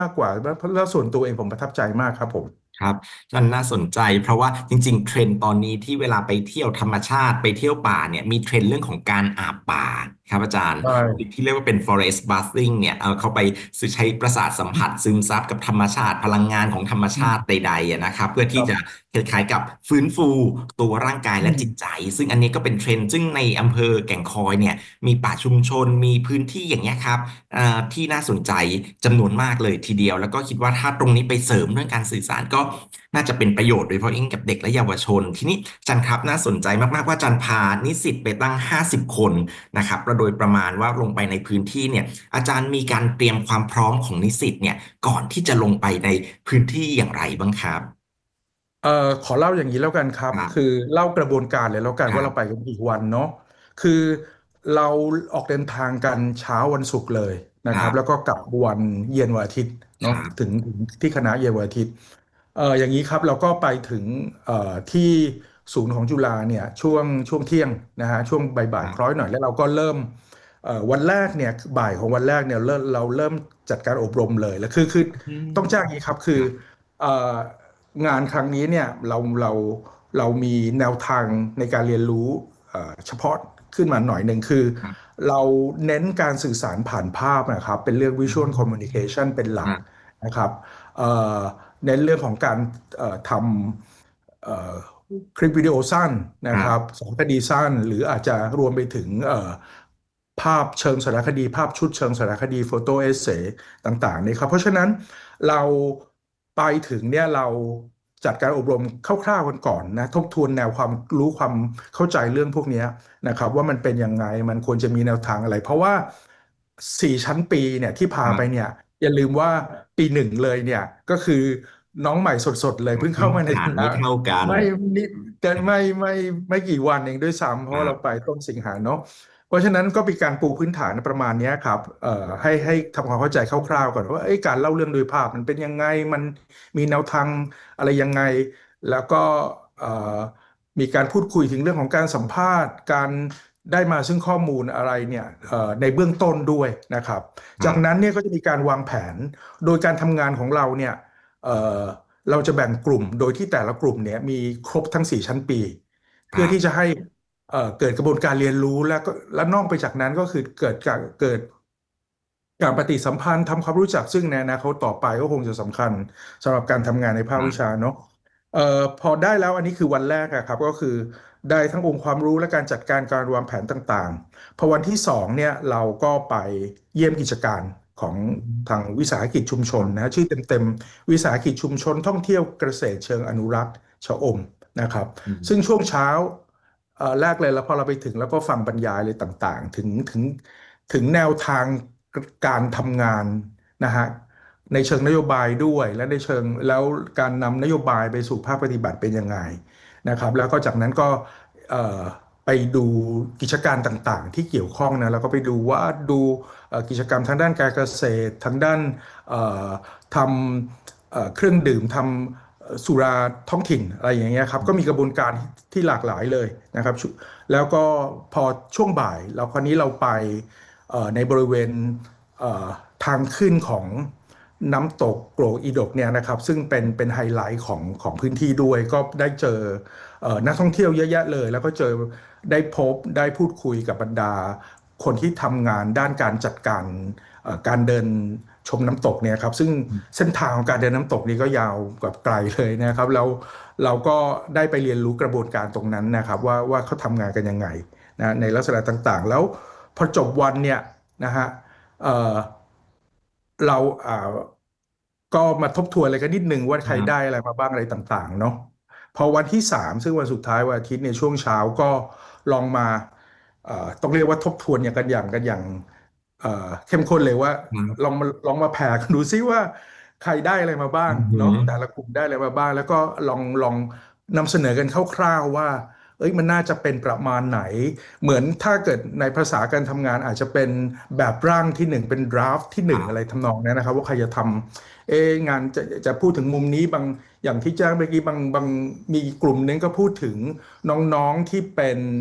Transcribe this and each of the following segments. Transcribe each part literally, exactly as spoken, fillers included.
มากกว่าแล้วส่วนตัวเองผมประทับใจมากครับผมครับมันน่าสนใจเพราะว่าจริงๆเทรนด์ตอนนี้ที่เวลาไปเที่ยวธรรมชาติไปเที่ยวป่าเนี่ยมีเทรนด์เรื่องของการอาบป่าครับอาจารย์ใช่ที่เรียกว่าเป็น forest bathing เนี่ยเอาเข้าไปใช้ประสาทสัมผัสซึมซับกับธรรมชาติพลังงานของธรรมอืชาติมใดๆอะนะครับเพื่อที่จะครับคล้ายๆกับฟื้นฟูตัวร่างกายอืมและจิตใจซึ่งอันนี้ก็เป็นเทรนด์ซึ่งในอำเภอแก่งคอยเนี่ยมีป่าชุมชนมีพื้นที่อย่างเงี้ยครับ อ่าที่น่าสนใจจำนวนมากเลยทีเดียวแล้วก็คิดว่าถ้าตรงนี้ไปเสริมเรื่องการสื่อสารก็น่าจะเป็นประโยชน์โดยเฉพาะยิ่งกับเด็กและเยาวชนทีนี้อาจารย์ครับน่าสนใจมากๆว่าอาจารย์พานิสิตไปตั้งห้าสิบคนนะครับแล้วโดยประมาณว่าลงไปในพื้นที่เนี่ยอาจารย์มีการเตรียมความพร้อมของนิสิตเนี่ยก่อนที่จะลงไปในพื้นที่อย่างไรบ้างครับเอ่อขอเล่าอย่างนี้แล้วกันครับคือครับเล่ากระบวนการเลยแล้วกันว่าเราไปครับกันกี่วันเนาะคือเราออกเดินทางกันเช้าวันศุกร์เลยนะครับครับแล้วก็กลับวันเย็นวันอาทิตย์คเนาะรับถึงถึงที่คณะเย็นวันอาทิตย์เอ่ออย่างนี้ครับเราก็ไปถึงเอ่อที่ศูนย์ของจุฬาเนี่ยช่วงช่วงเที่ยงนะฮะช่วงบ่ายครับๆคล้อยหน่อยแล้วเราก็เริ่มเอ่อวันแรกเนี่ยบ่ายของวันแรกเนี่ยเริ่มเราเริ่มจัดการอบรมเลยแล้วคือคืออืมต้องแจ้งอย่างนี้ครับคือครับเอ่องานครั้งนี้เนี่ยเราเราเรามีแนวทางในการเรียนรู้เอ่อเฉพาะขึ้นมาหน่อยหนึ่งคือครับเราเน้นการสื่อสารผ่านภาพนะครับเป็นเรื่องอื Visual ม Communication เป็นหลักครับนะครับเอ่อเน้นเรื่องของการเอ่อทำเอ่อคลิปวิดีโอสั้นนะครับครับสารคดีสั้นหรืออาจจะรวมไปถึงเอ่อภาพเชิงสารคดีภาพชุดเชิงสารคดีโฟโต้เอเซต่างๆนี่ครับเพราะฉะนั้น เราไปถึงเนี่ยเราจัดการอบรมคร่าวๆกันก่อนนะทบทวนแนวความรู้ความเข้าใจเรื่องพวกเนี้ยนะครับว่ามันเป็นยังไงมันควรจะมีแนวทางอะไรเพราะว่าสี่ชั้นปีเนี่ยที่คพารับไปเนี่ยอย่าลืมว่าปีหนึ่งเลยเนี่ยก็คือน้องใหม่สดๆเลยเพิ่งพื้นเข้ามาในคณะฐานไม่เท่ากันไม่นิดแต่ไม่ไม่ไม่กี่วันเองด้วยซ้ำเพคราะว่าเราไปรับต้นสิงหาเนาะ เพราะฉะนั้นก็มีการปูพื้นฐานประมาณเนี้ยครับเอ่อให้ให้ทำความเข้าใจคร่าวๆก่อนว่าเอ้ยการเล่าเรื่องโดยภาพมันเป็นยังไงมันมีแนวทางอะไรยังไงแล้วก็เอ่อมีการพูดคุยถึงเรื่องของการสัมภาษณ์การได้มาซึ่งข้อมูลอะไรเนี่ยเอ่อในเบื้องต้นด้วยนะครับครับจากนั้นเนี่ยก็จะมีการวางแผนโดยการทำงานของเราเนี่ยเอ่อเราจะแบ่งกลุ่มโดยที่แต่ละกลุ่มเนี่ยมีครบทั้งสี่ชั้นปีคเพื่อรับที่จะให้ เอ่อเกิดกระบวนการเรียนรู้แล้วก็และนอกไปจากนั้นก็คือเกิดการเกิดการปฏิสัมพันธ์ทำความรู้จักซึ่งในอนาคตต่อไปก็คงจะสำคัญสำหรับการทำงานในภาควิชาครับเนาะเอ่อพอได้แล้วอันนี้คือวันแรกอะครับก็คือได้ทั้งองค์ความรู้และการจัดการการวางแผนต่างๆพอวันที่สองเนี่ยเราก็ไปเยี่ยมกิจการของอืมทางวิสาหกิจชุมชครับนนะชื่อเต็มๆวิสาหกิจชุมชนท่องเที่ยวเกษตรเชิงอนุรักษ์ชะอมนะครับอืมซึ่งช่วงเช้า เอ่อแรกเลยแล้วพอเราไปถึงแล้วก็ฟังบรรยายเลยต่างๆถึงถึงถึงแนวทางการทำงานนะฮะในเชิงนโยบายด้วยและในเชิงแล้วการนำนโยบายไปสู่ภาคปฏิบัติเป็นยังไงนะครับแล้วก็จากนั้นก็เอ่อไปดูกิจการต่างๆที่เกี่ยวข้องนะแล้วก็ไปดูว่าดูเอ่อกิจกรรมทางด้านการเกษตรทางด้านเอ่อทำเอ่อเครื่องดื่มทำ สุราท้องถิ่นอะไรอย่างเงี้ยครับก็มีกระบวนการที่หลากหลายเลยนะครับชุแล้วก็พอช่วงบ่ายเราคราวนี้เราไปเอ่อในบริเวณเอ่อทางขึ้นของน้ำตกโกรกอีดกเนี่ยนะครับซึ่งเป็นเป็นไฮไลท์ของของพื้นที่ด้วยก็ได้เจอเอ่อนักท่องเที่ยวเยอะแยะเลยแล้วก็เจอได้พบได้พูดคุยกับบรรดาคนที่ทำงานด้านการจัดการเอ่อการเดินชมน้ำตกเนี่ยครับซึ่งเส้นทางของการเดินน้ำตกนี้ก็ยาวกับไกลเลยนะครับแล้วเราก็ได้ไปเรียนรู้กระบวนการตรงนั้นนะครับว่าว่าเขาทำงานกันยังไงนะในลักษณะต่างๆแล้วพอจบวันเนี่ยนะฮะเอ่อเราอ่าก็มาทบทวนอะไรกันนิดนึงว่าใครได้ครับอะไรมาบ้างอะไรต่างๆเนาะพอวันที่สามซึ่งวันสุดท้ายวันอาทิตย์ในช่วงเช้าก็ลองมาเอ่อต้องเรียกว่าทบทวนอย่างกันอย่างกันอย่างเอ่อเข้มข้นเลยว่าครับลองมาลองมาแผ่กันดูซิว่าใครได้อะไรมาบ้างอือหือเนาะแต่ละกลุ่มได้อะไรมาบ้างแล้วก็ลองลองนำเสนอกันคร่าวๆว่าเอ้ยมันน่าจะเป็นประมาณไหน เหมือนถ้าเกิดในภาษาการทำงานอาจจะเป็นแบบร่างที่หนึ่งเป็นดราฟที่หนึ่งอะไรครับทำนองนี้นะครับว่าใครจะทำเอะงานจะจะพูดถึงมุมนี้บางอย่างที่แจ้งเมื่อกี้บางบางมีกลุ่มหนึงก็พูดถึงน้องๆที่เป็น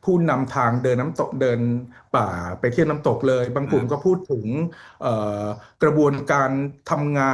ผู้นำทางเดินน้ำตกเดินป่าไปเที่ยวน้ำตกเลยบางกลุ่มก็พูดถึงเอ่อกระบวนการทำงาน